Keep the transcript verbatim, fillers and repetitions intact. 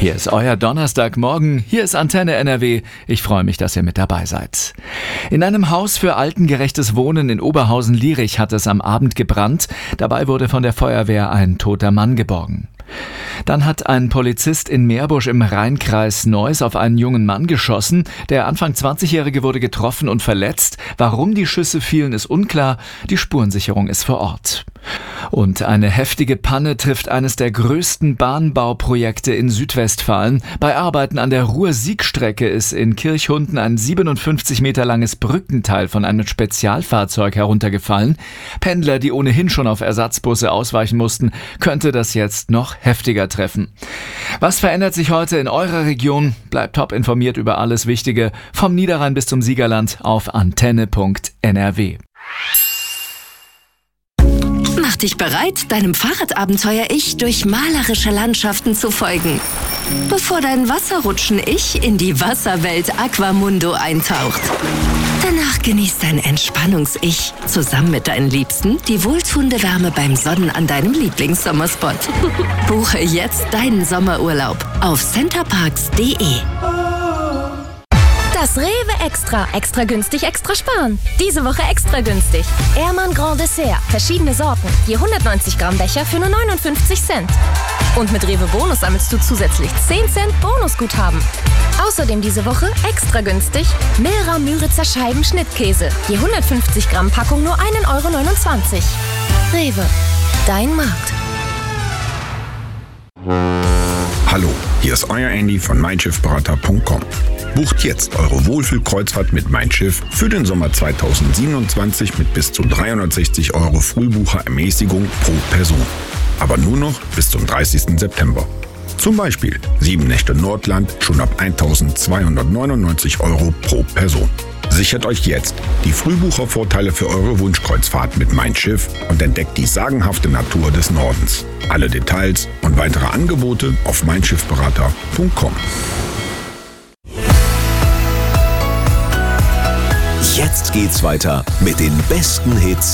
Hier ist euer Donnerstagmorgen, hier ist Antenne N R W. Ich freue mich, dass ihr mit dabei seid. In einem Haus für altengerechtes Wohnen in Oberhausen-Lierich hat es am Abend gebrannt. Dabei wurde von der Feuerwehr ein toter Mann geborgen. Dann hat ein Polizist in Meerbusch im Rheinkreis Neuss auf einen jungen Mann geschossen. Der Anfang zwanzigjährige wurde getroffen und verletzt. Warum die Schüsse fielen, ist unklar. Die Spurensicherung ist vor Ort. Und eine heftige Panne trifft eines der größten Bahnbauprojekte in Südwestfalen. Bei Arbeiten an der Ruhr-Sieg-Strecke ist in Kirchhunden ein siebenundfünfzig Meter langes Brückenteil von einem Spezialfahrzeug heruntergefallen. Pendler, die ohnehin schon auf Ersatzbusse ausweichen mussten, könnte das jetzt noch heftiger treffen. Was verändert sich heute in eurer Region? Bleibt top informiert über alles Wichtige vom Niederrhein bis zum Siegerland auf antenne punkt n r w. Mach dich bereit, deinem Fahrradabenteuer-Ich durch malerische Landschaften zu folgen, bevor dein Wasserrutschen-Ich in die Wasserwelt Aquamundo eintaucht. Danach genießt dein Entspannungs-Ich zusammen mit deinen Liebsten die wohltuende Wärme beim Sonnen an deinem Lieblingssommerspot. Buche jetzt deinen Sommerurlaub auf centerparks punkt d e. Das Rewe Extra. Extra günstig, extra sparen. Diese Woche extra günstig. Ehrmann Grand Dessert. Verschiedene Sorten. Je hundertneunzig Gramm Becher für nur neunundfünfzig Cent. Und mit Rewe Bonus sammelst du zusätzlich zehn Cent Bonusguthaben. Außerdem diese Woche extra günstig Milra Müritzer Scheiben Schnittkäse. Je hundertfünfzig Gramm Packung nur ein Euro neunundzwanzig. Rewe. Dein Markt. Hallo, hier ist euer Andy von mein schiff berater punkt com. Bucht jetzt eure Wohlfühlkreuzfahrt mit Mein Schiff für den Sommer zweitausendsiebenundzwanzig mit bis zu dreihundertsechzig Euro Frühbucherermäßigung pro Person. Aber nur noch bis zum dreißigsten September. Zum Beispiel sieben Nächte Nordland schon ab eintausendzweihundertneunundneunzig Euro pro Person. Sichert euch jetzt die Frühbuchervorteile für eure Wunschkreuzfahrt mit Mein Schiff und entdeckt die sagenhafte Natur des Nordens. Alle Details und weitere Angebote auf mein schiff berater punkt com. Jetzt geht's weiter mit den besten Hits